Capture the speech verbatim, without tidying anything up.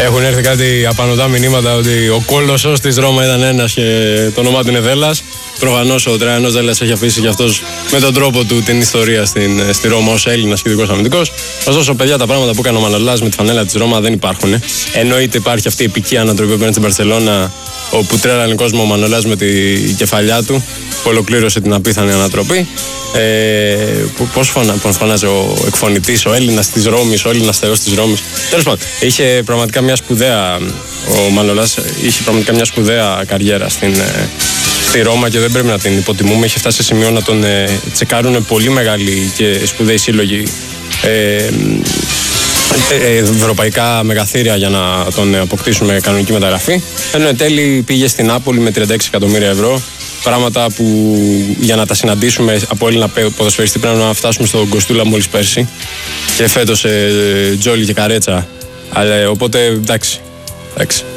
Έχουν έρθει κάτι απανωτά μηνύματα ότι ο κόλοσσος της Ρώμα ήταν ένας και το όνομά του είναι Δέλλας. Προφανώς ο Τραϊανός Δέλλας έχει αφήσει και αυτός με τον τρόπο του την ιστορία στην, στη Ρώμα ως Έλληνας κεντρικός αμυντικός. Ωστόσο, παιδιά, τα πράγματα που έκανε ο Μανολάς με τη φανέλα της Ρώμα δεν υπάρχουν. Εννοείται υπάρχει αυτή η επική ανατροπή απέναντι στην Μπαρσελόνα, όπου τρέλανε κόσμο ο Μανολάς με τη κεφαλιά του, που ολοκλήρωσε την απίθανη ανατροπή. Ε, πώς φωνα, φωνάζει ο εκφωνητής, ο Έλληνας της Ρώμης, ο Έλληνας θεός της Ρώμης. Τέλος πάντων, είχε πραγματικά μια σπουδαία, ο Μανολάς είχε πραγματικά μια σπουδαία καριέρα στην, στη Ρώμα και δεν πρέπει να την υποτιμούμε. Είχε φτάσει σε σημείο να τον ε, τσεκάρουν πολύ μεγάλοι και σπουδαίοι σύλλογοι. Ε, ευρωπαϊκά μεγαθύρια για να τον αποκτήσουμε κανονική μεταγραφή. Ενώ εν τέλει πήγε στην Νάπολη με τριάντα έξι εκατομμύρια ευρώ. Πράγματα που για να τα συναντήσουμε από Έλληνα ποδοσφαιριστή πρέπει να φτάσουμε στον Κοστούλα μόλις πέρσι. Και φέτος ε, Τζόλι και Καρέτσα. Αλλά, οπότε εντάξει. εντάξει.